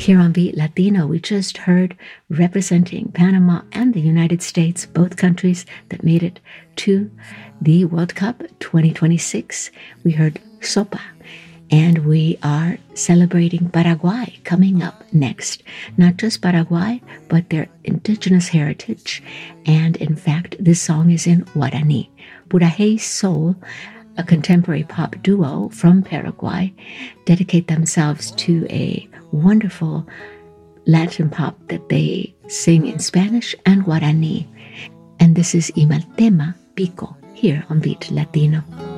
Here on Beat Latino, we just heard, representing Panama and the United States, both countries that made it to the World Cup 2026, we heard Sopa. And we are celebrating Paraguay coming up next. Not just Paraguay, but their indigenous heritage. And in fact, this song is in Guarani. Purahei Soul, a contemporary pop duo from Paraguay, dedicate themselves to a wonderful Latin pop that they sing in Spanish and Guarani. And this is Imaltema Pico here on Beat Latino.